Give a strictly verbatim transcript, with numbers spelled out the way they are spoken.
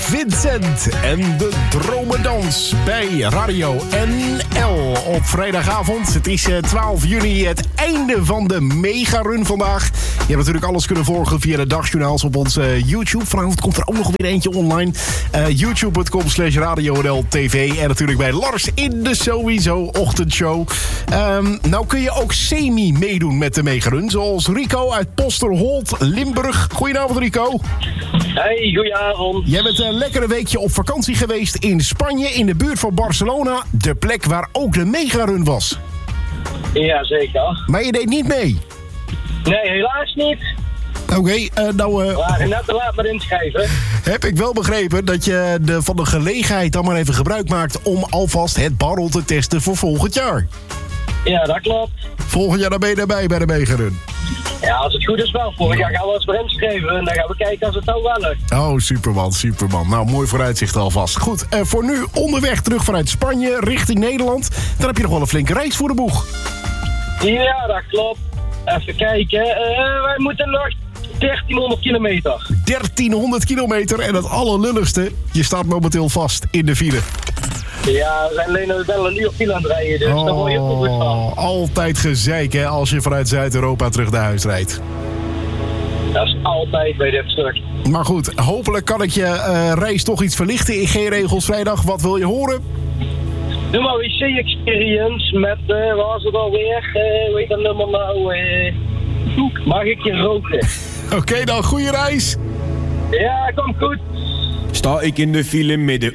Vincent en de Dromedans bij Radio N L op vrijdagavond. Het is twaalf juni, het einde van de megarun vandaag. Je hebt natuurlijk alles kunnen volgen via de dagjournaals op onze YouTube. Vanavond komt er ook nog weer eentje online. Uh, YouTube.com slash Radio N L T V. En natuurlijk bij Lars in de Sowieso ochtendshow. Um, nou kun je ook semi meedoen met de megarun. Zoals Rico uit Posterholt, Limburg. Goedenavond Rico. Hey, goedenavond. Jij bent een lekkere weekje op vakantie geweest in Spanje, in de buurt van Barcelona. De plek waar ook de megarun was. Ja, zeker. Maar je deed niet mee? Nee, helaas niet. Oké, okay, uh, nou... Uh, We waren net te laat met inschrijven. Heb ik wel begrepen dat je de, van de gelegenheid dan maar even gebruik maakt om alvast het barrel te testen voor volgend jaar. Ja, dat klopt. Volgend jaar dan ben je erbij bij de megarun. Ja, als het goed is wel. Vorig jaar gaan we eens voor inschrijven en dan gaan we kijken als het nou wel lukt. Oh, superman, superman. Nou, mooi vooruitzicht alvast. Goed, uh, voor nu onderweg terug vanuit Spanje richting Nederland. Dan heb je nog wel een flinke reis voor de boeg. Ja, dat klopt. Even kijken. Uh, wij moeten nog dertienhonderd kilometer. dertienhonderd kilometer en het allerlulligste. Je staat momenteel vast in de file. Ja, we zijn alleen wel een uur file aan het rijden, dus oh, daar word je ook goed van. Altijd gezeik, hè, als je vanuit Zuid-Europa terug naar huis rijdt. Dat is altijd bij dit stuk. Maar goed, hopelijk kan ik je uh, reis toch iets verlichten in G-regels vrijdag. Wat wil je horen? Doe maar W C-experience met, uh, waar was het alweer? Uh, weet dat nummer nou? Uh, mag ik je roken? Oké, okay, dan goede reis. Ja, komt goed. Sta ik in de file met de